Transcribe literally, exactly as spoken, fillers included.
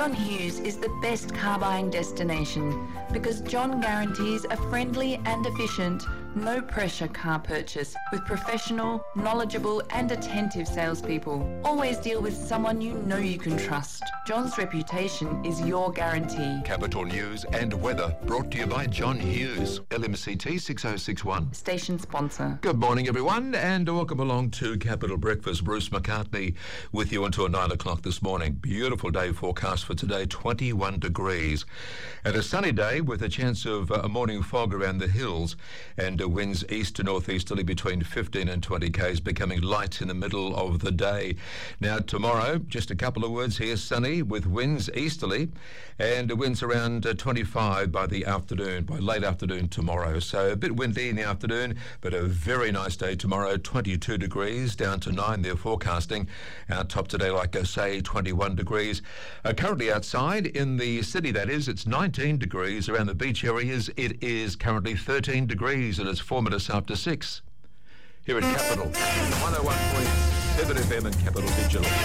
John Hughes is the best car buying destination because John guarantees a friendly and efficient, no pressure car purchase with professional, knowledgeable and attentive salespeople. Always deal with someone you know you can trust. John's reputation is your guarantee. Capital News and weather brought to you by John Hughes, L M C T six oh six one. Station sponsor. Good morning, everyone, and welcome along to Capital Breakfast. Bruce McCartney with you until nine o'clock this morning. Beautiful day forecast for today, twenty-one degrees. And a sunny day with a chance of uh, a morning fog around the hills and uh, winds east to northeasterly between fifteen and twenty k's, becoming light in the middle of the day. Now, tomorrow, just a couple of words here, sunny with winds easterly and uh, winds around uh, twenty-five by the afternoon, by late afternoon tomorrow. So a bit windy in the afternoon, but a very nice day tomorrow, twenty-two degrees, down to nine they're forecasting. Our top today, like I say, twenty-one degrees. Uh, currently outside, in the city that is, it's nineteen degrees. Around the beach areas, it is currently thirteen degrees, and it's four minutes after six. Here at Capital, one oh one point seven F M and Capital Digital.